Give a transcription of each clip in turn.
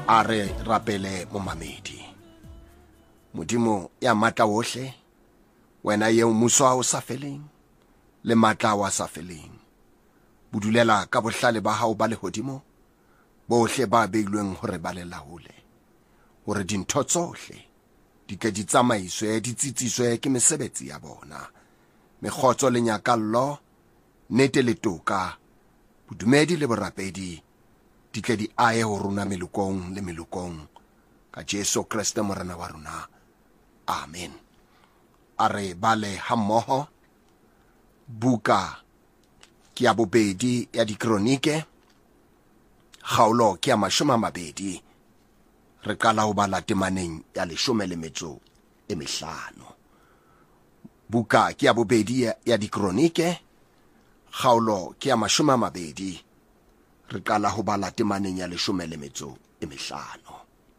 a re rapele momamedi. Modimo ya matla ohle, wena ye mmuso wa o sa feleng le matla wa sa feleng. Budulela ka bohlale ba hao ba lehodimo, bohle ba beilweng hore ba le laole. Hore dintho tsohle di ke di tsamaiswe di tsitsiswe ke mesebetsi ya bona. Mekgotso le nyakallo, nnete le toka, bodumedi le borapedi di ke di aye ho rona melokong le melokong ka Jesu Kriste morena wa rona. Amen. Are bale hammoho buka ke ya bobedi ya dikronike, kgaolo ke ya 20. Re kala ho bala temaneng ya 15. Buka ke ya bobedi ya dikronike, kgaolo ke ya 20. Re kala ho bala temaneng ya 15.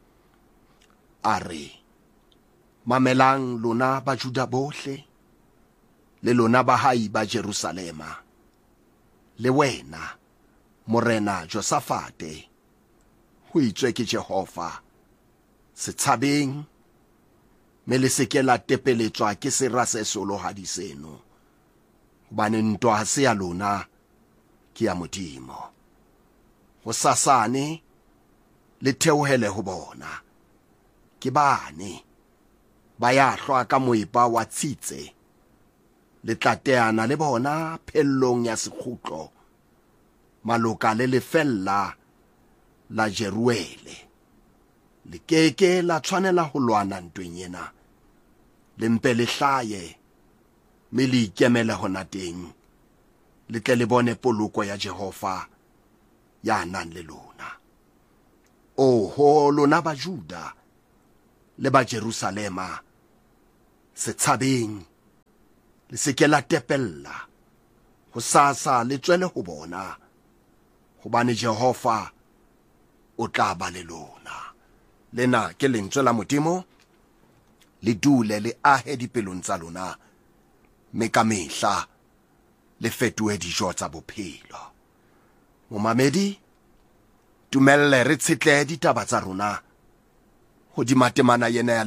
Are mamelang lona ba Juda bohle, le lona bahai ba Jerusalema, le wena morena Josafate, ho itswe ke Jehova, se tshabeng me le seke la tepeletswa ke sera se solohadi seno, hobane ntwa ha se ya lona, ke ya Modimo. Ho sasane le theohele ho bona, ke bane ba ya hlwa ka moepa wa tshitse, le tlateana le bona phellong ya sekgutlo, maloka le lefella la Jeruele. Le keke la tshwanela ho lwana ntweng ena, le mpe le hlaye me le ikemele hona teng, le tle le bone poloko ya Jehova ya nang le lona. Oho lona ba Juda le ba Jerusalema, se tshabeng le seke la tepella, ho sasa le tswele ho bona, hobane Jehova o tla ba le lona. Lena ke lentswe la Modimo, le dule le ahe dipelong tsa lona, me ka mehla le fetohe dijo tsa bophelo. Momamedi, dumelle re tshetle ditaba tsa rona hodima temana yena ya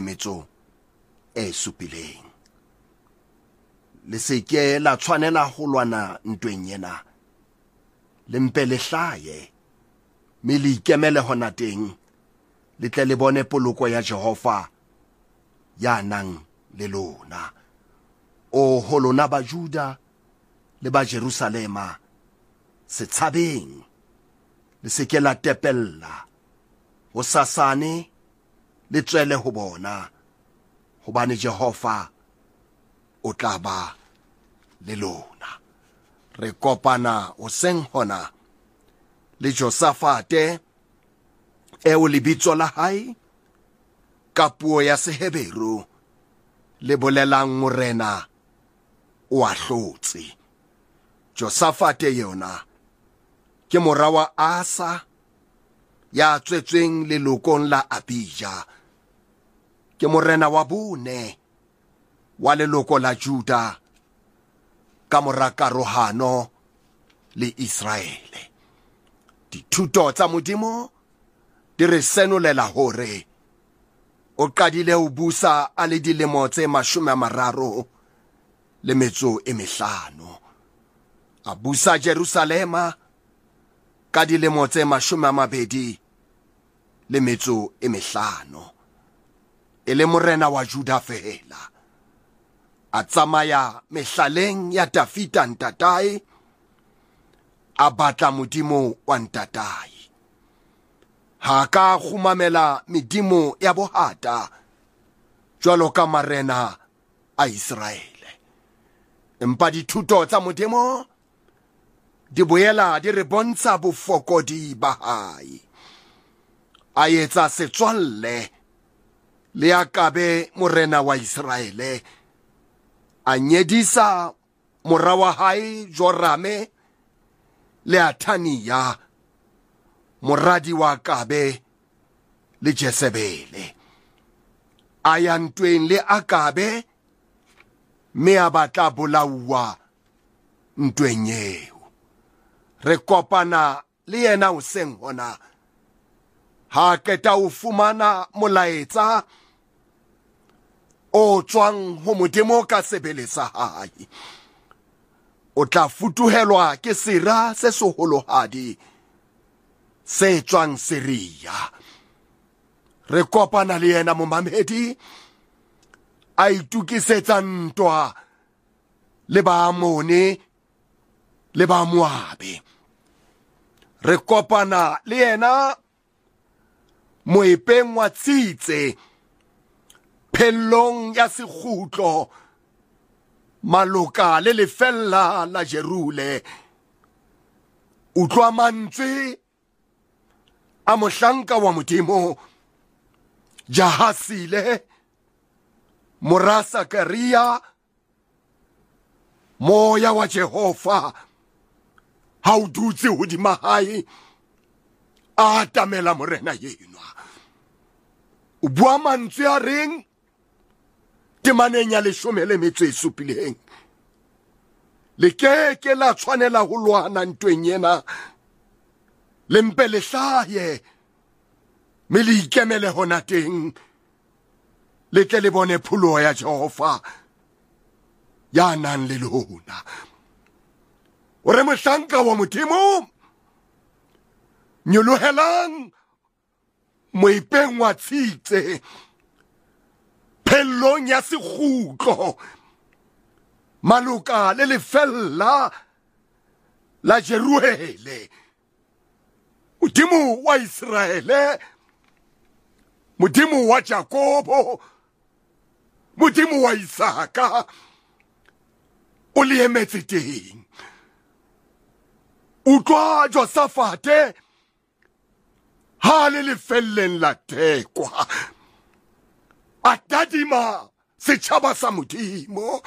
17. Le seke la tshwanela ho lwana ntweng yena, le mpe le hlaye me le ikemele hona teng, le tle le bone poloko ya Jehova ya nang le lona. O ho lona ba Juda le ba Jerusalema, se tshabeng le seke la tepella, ho sasane le tswele ho bona, hobane Jehova o tla ba le lona. Re kopana hoseng hona le Josafate, eo lebitso la hae ka puo ya Seheberu le bolelang morena o a hlotse. Josafate yona ke mora wa Asa, ya tswetsweng lelokong la Abija, ke morena wa bone wa leloko la Juda ka mora karohano le Israele. Dithuto tsa Modimo di re senolela hore o qadile ho busa a le dilemo tse 35, a busa Jerusalema ka dilemo tse 25, e le morena wa Juda fela. A tsamaya mehlaleng ya Dafita ntatae, a batla Modimo wa ntatae. Ha ka khumamela medimo ya bohata jwalo ka marena a Israele. Empa dithuto tsa Modimo di boela di re bontsha bofokodi ba hae. A etsa setswalle le Akabe morena wa Israele, a nyedisa mora wa hae Jorame le Athania, moradi wa Akabe le Jezebele. A ya ntweng le Akabe, me a batla bolauwa ntweng eo. Re kopana le yena hoseng hona ha keta o fumana molaetsa o tswang ho Modimo ka sebele sa hae, o tla futuhelwa ke sera se seholohadi se tswang Siria. Re kopana le yena momamedi a itukisetsa ntwa le ba Amoni le ba Moabi. Re kopana le yena moepeng wa tshitse phellong ya sekgutlo maloka le lefella la Jerule. Utlwa mantswe a mohlanka wa Modimo Jahasile mora Zakaria, moya wa Jehova ha o dutse hodima hae a atamela morena yenwa. O bua mantswe a reng temaneng ya 17 le ke la tshwanela ho lwana ntweng ena, le mpe le hlaye me le ikemele hona teng, le tle le bone pholo ya Jehova ya nang le lona. O re mohlanka wa Modimo nyolohelang moepeng wa tshitse phellong ya sekgutlo maloka le lefella la Jeruele. Modimo wa Israele, Modimo wa Jakobo, Modimo wa Isaka, o le emetse teng. Utlwa Josafate ha le lefelleng la tekwa, a tadima setjhaba sa Modimo.